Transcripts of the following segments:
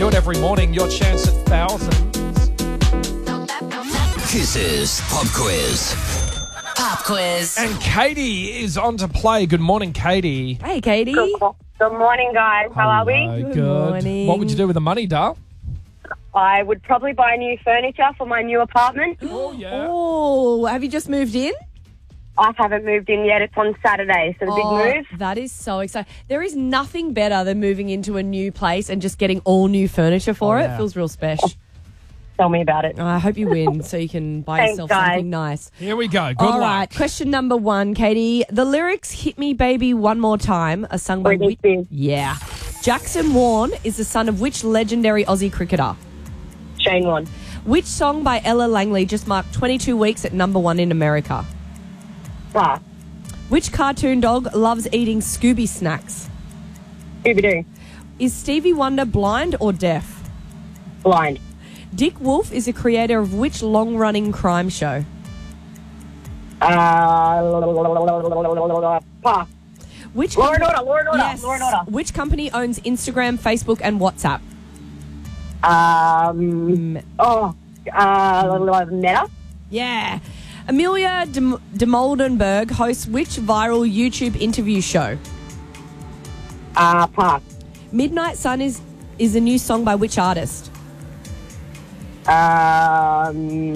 do it every morning. Your chance at thousands. This is Pop Quiz. Pop quiz. And Katie is on to play. Good morning, Katie. Hey, Katie. Good morning, guys. How are we? Hello, Good morning. What would you do with the money, Dal? I would probably buy new furniture for my new apartment. Oh, yeah. Oh, have you just moved in? I haven't moved in yet. It's on Saturday, so the big move. That is so exciting. There is nothing better than moving into a new place and just getting all new furniture for it. yeah. It feels real special. Tell me about it. I hope you win so you can buy Thanks, yourself guys. something nice. Here we go. Good All luck. right, question number 1, Katie. The lyrics "Hit Me Baby One More Time" are sung by Britney Spears. Yeah. Jackson Warne is the son of which legendary Aussie cricketer? Shane won. Which song by Ella Langley just marked 22 weeks at number 1 in America? Ah, Which cartoon dog loves eating Scooby snacks? Scooby-Doo. Is Stevie Wonder blind or deaf? Blind. Dick Wolf is the creator of which long-running crime show? Pass. Which Law and Order, Law and Order, Yes. Law and Order. Which company owns Instagram, Facebook, and WhatsApp? Meta. Yeah. Amelia de Moldenberg hosts which viral YouTube interview show? Pass. Midnight Sun is a new song by which artist? Pass.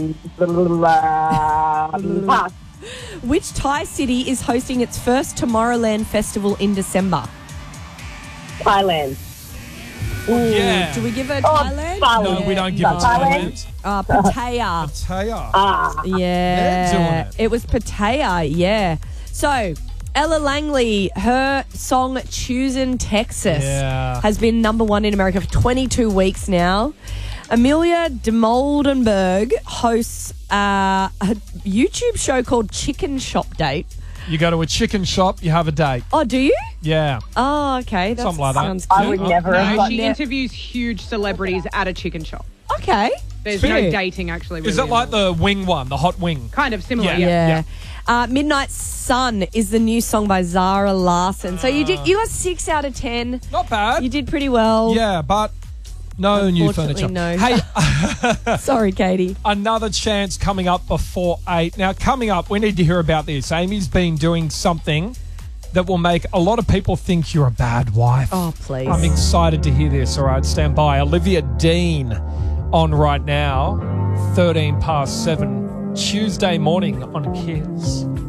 Which Thai city is hosting its first Tomorrowland festival in December? Thailand. Yeah. Do we give it Thailand? No, we don't give it Thailand. Thailand. Pattaya. Taya. Yeah. They're doing it. It was Pattaya, yeah. So, Ella Langley, her song Choosin' Texas Yeah. has been number 1 in America for 22 weeks now. Amelia de Moldenberg hosts a YouTube show called Chicken Shop Date. You go to a chicken shop, you have a date. Oh, do you? Yeah. Oh, okay. That Something like that. sounds I cute. would never No, have. she interviews huge celebrities at a chicken shop. Okay. There's Cute. no dating, actually. Is really it like the wing one, the hot wing? Kind of similar, Yeah. Yeah. Midnight Sun is the new song by Zara Larson. So you got 6 out of 10. Not bad. You did pretty well. Yeah, but no new Unfortunately, furniture. no. Hey, Sorry, Katie. another chance coming up before 8. Now, coming up, we need to hear about this. Amy's been doing something that will make a lot of people think you're a bad wife. Oh, please. I'm excited to hear this. All right, stand by. Olivia Dean on right now, 13 past 7, Tuesday morning on Kids.